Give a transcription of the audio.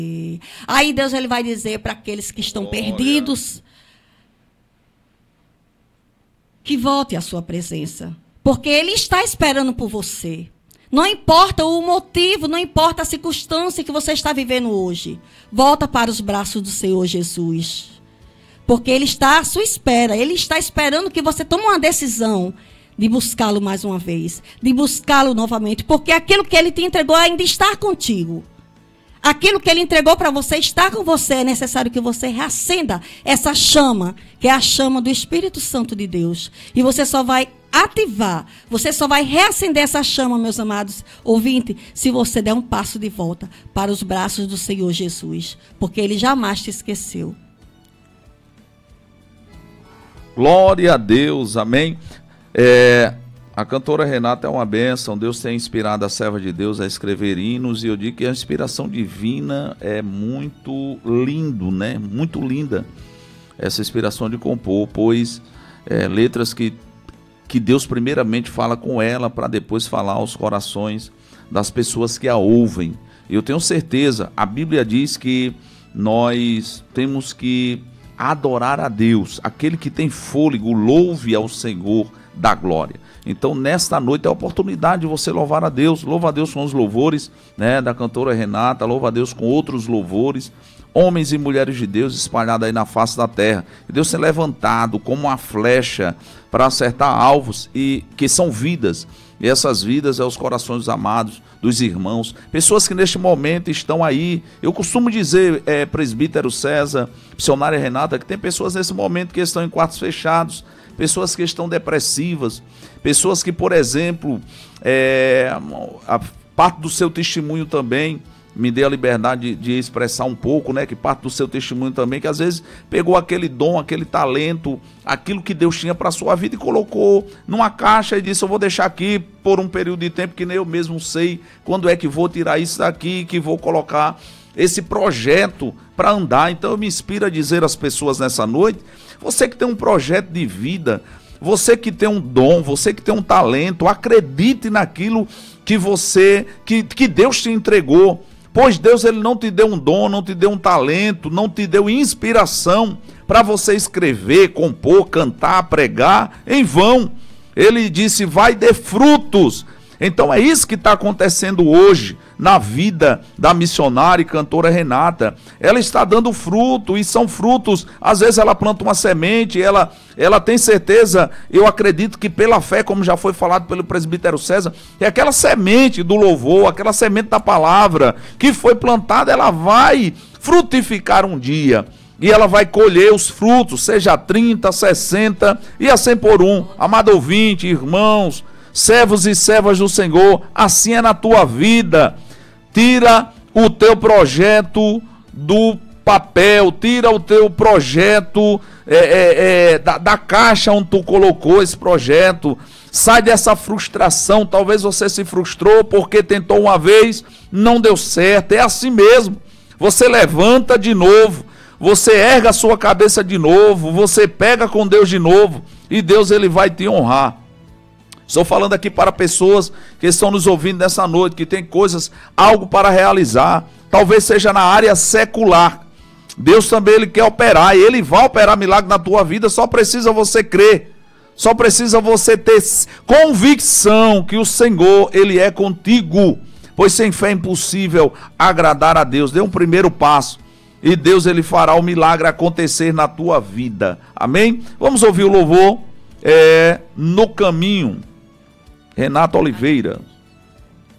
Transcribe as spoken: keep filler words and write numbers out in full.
Aí Deus ele vai dizer para aqueles que estão Glória. perdidos que volte à sua presença, porque Ele está esperando por você. Não importa o motivo, não importa a circunstância que você está vivendo hoje. Volta para os braços do Senhor Jesus. Porque Ele está à sua espera. Ele está esperando que você tome uma decisão de buscá-lo mais uma vez. De buscá-lo novamente. Porque aquilo que Ele te entregou ainda está contigo. Aquilo que Ele entregou para você está com você. É necessário que você reacenda essa chama, que é a chama do Espírito Santo de Deus. E você só vai ativar, você só vai reacender essa chama, meus amados ouvintes, se você der um passo de volta para os braços do Senhor Jesus, porque Ele jamais te esqueceu. Glória a Deus, amém. É, a cantora Renata é uma bênção. Deus tem inspirado a serva de Deus a escrever hinos, e eu digo que a inspiração divina é muito lindo, né? Muito linda essa inspiração de compor, pois é, letras que que Deus primeiramente fala com ela para depois falar aos corações das pessoas que a ouvem. Eu tenho certeza, a Bíblia diz que nós temos que adorar a Deus. Aquele que tem fôlego, louve ao Senhor da glória. Então, nesta noite é a oportunidade de você louvar a Deus. Louva a Deus com os louvores, né, da cantora Renata, louva a Deus com outros louvores. Homens e mulheres de Deus espalhados aí na face da terra. Deus tem levantado como uma flecha para acertar alvos, e que são vidas. E essas vidas é os corações dos amados, dos irmãos. Pessoas que neste momento estão aí. Eu costumo dizer, é, presbítero César, missionária Renata, que tem pessoas nesse momento que estão em quartos fechados. Pessoas que estão depressivas. Pessoas que, por exemplo, é, a parte do seu testemunho também me dê a liberdade de, de expressar um pouco, né, que parte do seu testemunho também, que às vezes pegou aquele dom, aquele talento, aquilo que Deus tinha para a sua vida e colocou numa caixa e disse, eu vou deixar aqui por um período de tempo que nem eu mesmo sei quando é que vou tirar isso daqui, que vou colocar esse projeto para andar. Então eu me inspiro a dizer às pessoas nessa noite, você que tem um projeto de vida, você que tem um dom, você que tem um talento, acredite naquilo que você, que, que Deus te entregou. Pois Deus ele não te deu um dom, não te deu um talento, não te deu inspiração para você escrever, compor, cantar, pregar em vão. Ele disse, vai dar frutos. Então é isso que está acontecendo hoje na vida da missionária e cantora Renata. Ela está dando fruto, e são frutos, às vezes ela planta uma semente, ela, ela tem certeza, eu acredito que pela fé, como já foi falado pelo presbítero César, é aquela semente do louvor, aquela semente da palavra que foi plantada, ela vai frutificar um dia. E ela vai colher os frutos, seja trinta, sessenta e a cem por um. Amado ouvinte, irmãos, servos e servas do Senhor, assim é na tua vida. Tira o teu projeto do papel, tira o teu projeto é, é, é, da, da caixa onde tu colocou esse projeto. Sai dessa frustração. Talvez você se frustrou porque tentou uma vez, não deu certo. É assim mesmo. Você levanta de novo, você erga a sua cabeça de novo, você pega com Deus de novo, e Deus ele vai te honrar. Estou falando aqui para pessoas que estão nos ouvindo nessa noite, que tem coisas, algo para realizar, talvez seja na área secular. Deus também ele quer operar, e Ele vai operar milagre na tua vida, só precisa você crer, só precisa você ter convicção que o Senhor, Ele é contigo, pois sem fé é impossível agradar a Deus. Dê um primeiro passo, e Deus ele fará o milagre acontecer na tua vida, amém? Vamos ouvir o louvor, é, No Caminho. Renata Oliveira.